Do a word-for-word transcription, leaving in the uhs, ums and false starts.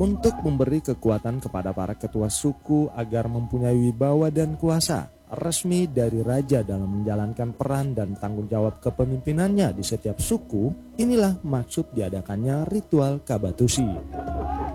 Untuk memberi kekuatan kepada para ketua suku agar mempunyai wibawa dan kuasa resmi dari raja dalam menjalankan peran dan tanggung jawab kepemimpinannya di setiap suku, inilah maksud diadakannya ritual Kabatusi.